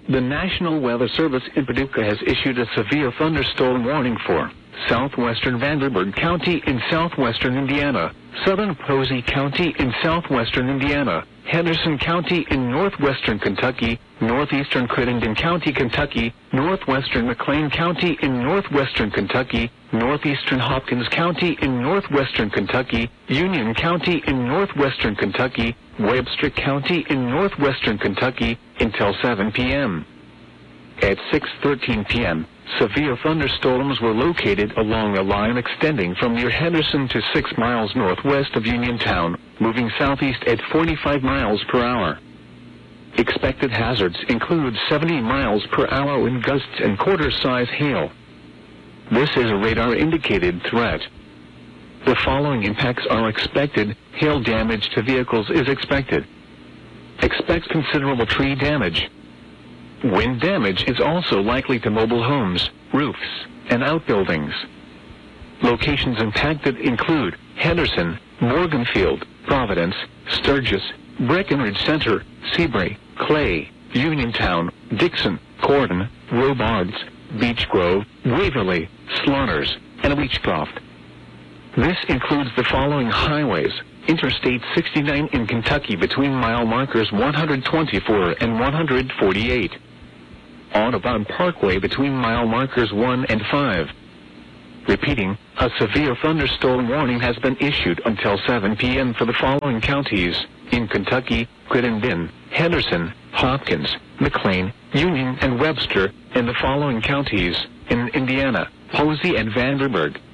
The National Weather Service in Paducah has issued a severe thunderstorm warning for southwestern Vanderburgh County in southwestern Indiana, southern Posey County in southwestern Indiana, Henderson County in northwestern Kentucky, northeastern Crittenden County, Kentucky, northwestern McLean County in northwestern Kentucky, northeastern Hopkins County in northwestern Kentucky, Union County in northwestern Kentucky, Webster County in northwestern Kentucky until 7 p.m. At 6:13 p.m., severe thunderstorms were located along a line extending from near Henderson to 6 miles northwest of Uniontown, moving southeast at 45 miles per hour. Expected hazards include 70 miles per hour wind gusts and quarter-size hail. This is a radar-indicated threat. The following impacts are expected. Hail damage to vehicles is expected. Expect considerable tree damage. Wind damage is also likely to mobile homes, roofs, and outbuildings. Locations impacted include Henderson, Morganfield, Providence, Sturgis, Breckenridge Center, Seabury, Clay, Uniontown, Dixon, Corden, Robards, Beech Grove, Waverly, Slaughters, and Leachcroft. This includes the following highways: Interstate 69 in Kentucky between mile markers 124 and 148. Audubon Parkway between mile markers 1 and 5. Repeating, a severe thunderstorm warning has been issued until 7 p.m. for the following counties in Kentucky: Crittenden, Henderson, Hopkins, McLean, Union, and Webster, and the following counties in Indiana: Posey and Vanderburgh.